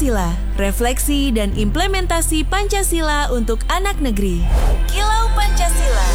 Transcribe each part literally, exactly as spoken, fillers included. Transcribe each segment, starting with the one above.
Pancasila, refleksi dan implementasi Pancasila untuk anak negeri. Kilau Pancasila.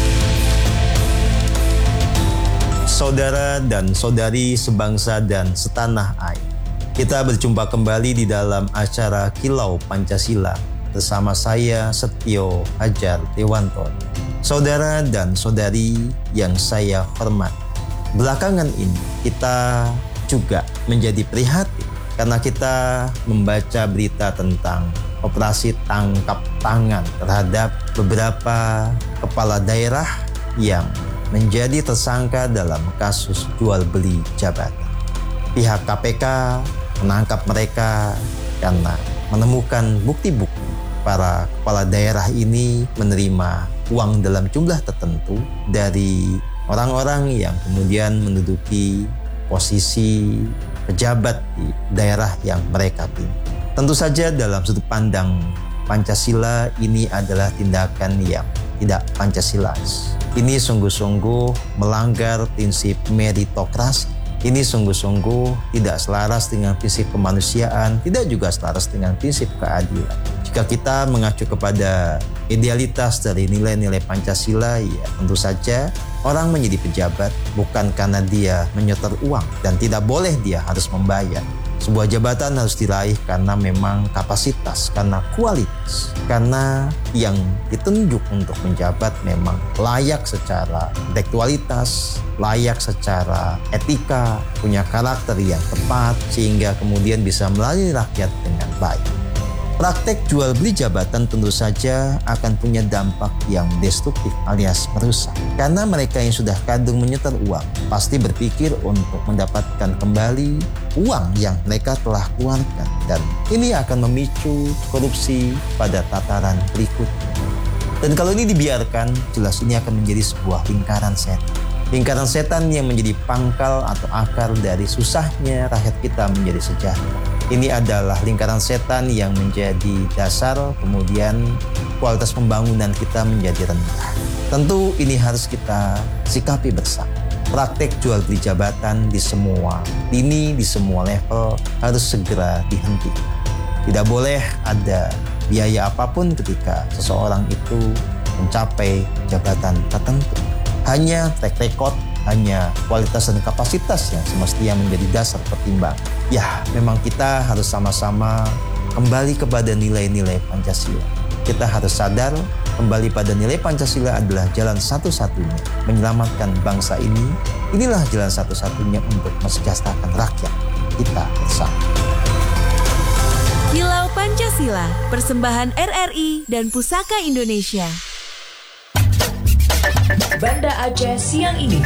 Saudara dan saudari sebangsa dan setanah air, kita berjumpa kembali di dalam acara Kilau Pancasila bersama saya Setio Hajar Dewanto. Saudara dan saudari yang saya hormati, belakangan ini kita juga menjadi prihatin karena kita membaca berita tentang operasi tangkap tangan terhadap beberapa kepala daerah yang menjadi tersangka dalam kasus jual beli jabatan. Pihak K P K menangkap mereka karena menemukan bukti-bukti para kepala daerah ini menerima uang dalam jumlah tertentu dari orang-orang yang kemudian menduduki posisi pejabat di daerah yang mereka pimpin. Tentu saja dalam sudut pandang Pancasila ini adalah tindakan yang tidak Pancasilais. Ini sungguh-sungguh melanggar prinsip meritokrasi. Ini sungguh-sungguh tidak selaras dengan prinsip kemanusiaan, tidak juga selaras dengan prinsip keadilan. Jika kita mengacu kepada idealitas dari nilai-nilai Pancasila, ya tentu saja orang menjadi pejabat bukan karena dia menyetor uang dan tidak boleh dia harus membayar. Sebuah jabatan harus diraih karena memang kapasitas, karena kualitas, karena yang ditunjuk untuk menjabat memang layak secara intelektualitas, layak secara etika, punya karakter yang tepat, sehingga kemudian bisa melayani rakyat dengan baik. Praktek jual beli jabatan tentu saja akan punya dampak yang destruktif alias merusak. Karena mereka yang sudah kadung menyetor uang pasti berpikir untuk mendapatkan kembali uang yang mereka telah keluarkan. Dan ini akan memicu korupsi pada tataran berikutnya. Dan kalau ini dibiarkan, jelas ini akan menjadi sebuah lingkaran setan. Lingkaran setan yang menjadi pangkal atau akar dari susahnya rakyat kita menjadi sejahtera. Ini adalah lingkaran setan yang menjadi dasar kemudian kualitas pembangunan kita menjadi rendah. Tentu ini harus kita sikapi bersama. Praktek jual beli jabatan di semua lini, di semua level harus segera dihentikan. Tidak boleh ada biaya apapun ketika seseorang itu mencapai jabatan tertentu. Hanya track record, hanya kualitas dan kapasitas yang semestinya menjadi dasar pertimbangan. Ya, memang kita harus sama-sama kembali kepada nilai-nilai Pancasila. Kita harus sadar kembali pada nilai Pancasila adalah jalan satu-satunya menyelamatkan bangsa ini. Inilah jalan satu-satunya untuk mensejahterakan rakyat kita bersama. Kilau Pancasila, persembahan R R I dan Pusaka Indonesia. Banda Aceh siang ini.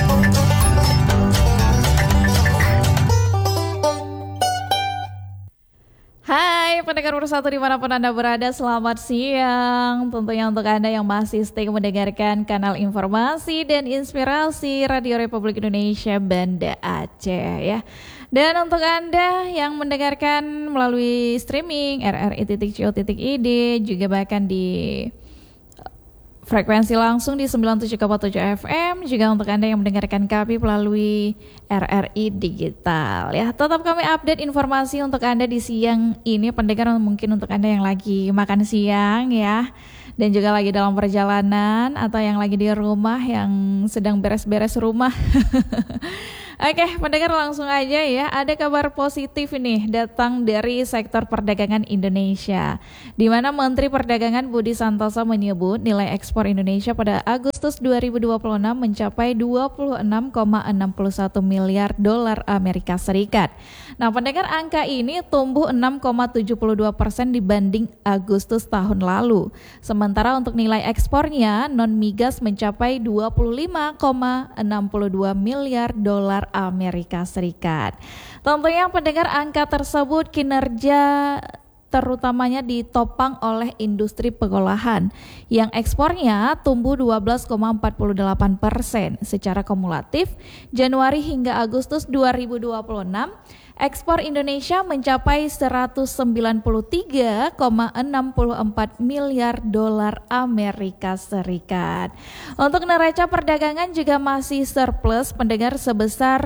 Hai pendengar Bersatu dimanapun Anda berada, selamat siang. Tentunya untuk Anda yang masih stay mendengarkan kanal informasi dan inspirasi Radio Republik Indonesia Banda Aceh ya. Dan untuk Anda yang mendengarkan melalui streaming r r i titik co titik i d, juga bahkan di frekuensi langsung di sembilan puluh tujuh koma tujuh F M, juga untuk Anda yang mendengarkan kami melalui R R I Digital ya. Tetap kami update informasi untuk Anda di siang ini, pendengar, mungkin untuk Anda yang lagi makan siang ya, dan juga lagi dalam perjalanan atau yang lagi di rumah yang sedang beres-beres rumah. Oke, pendengar, langsung aja ya. Ada kabar positif nih datang dari sektor perdagangan Indonesia, di mana Menteri Perdagangan Budi Santoso menyebut nilai ekspor Indonesia pada Agustus dua ribu dua puluh enam mencapai dua puluh enam koma enam satu miliar dolar Amerika Serikat. Nah, pendengar, angka ini tumbuh enam koma tujuh dua persen dibanding Agustus tahun lalu. Sementara untuk nilai ekspornya non migas mencapai dua puluh lima koma enam dua miliar dolar Amerika Serikat. Tentunya pendengar, angka tersebut kinerja terutamanya ditopang oleh industri pengolahan yang ekspornya tumbuh dua belas koma empat delapan persen secara kumulatif Januari hingga Agustus dua ribu dua puluh enam. Ekspor Indonesia mencapai seratus sembilan puluh tiga koma enam empat miliar dolar Amerika Serikat. Untuk neraca perdagangan juga masih surplus pendengar sebesar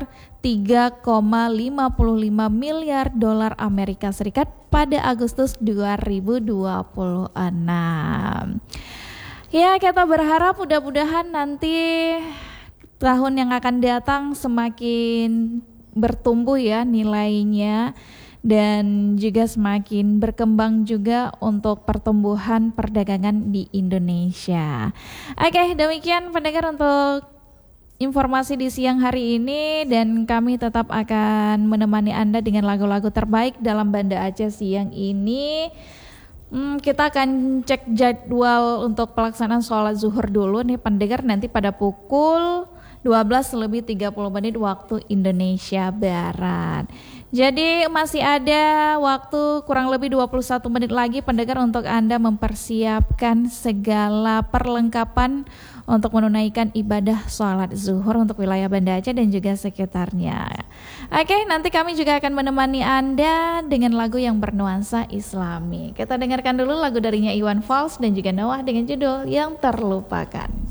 tiga koma lima lima miliar dolar Amerika Serikat pada Agustus dua ribu dua puluh enam. Ya, kita berharap mudah-mudahan nanti tahun yang akan datang semakin bertumbuh ya nilainya dan juga semakin berkembang juga untuk pertumbuhan perdagangan di Indonesia. Oke, demikian pendengar untuk informasi di siang hari ini, dan kami tetap akan menemani Anda dengan lagu-lagu terbaik dalam Banda Aceh siang ini. Hmm, kita akan cek jadwal untuk pelaksanaan sholat zuhur dulu nih pendengar, nanti pada pukul dua belas lebih tiga puluh menit waktu Indonesia Barat. Jadi masih ada waktu kurang lebih dua puluh satu menit lagi pendengar untuk Anda mempersiapkan segala perlengkapan untuk menunaikan ibadah sholat zuhur untuk wilayah Banda Aceh dan juga sekitarnya. Oke, nanti kami juga akan menemani Anda dengan lagu yang bernuansa Islami. Kita dengarkan dulu lagu darinya Iwan Fals dan juga Noah dengan judul Yang Terlupakan.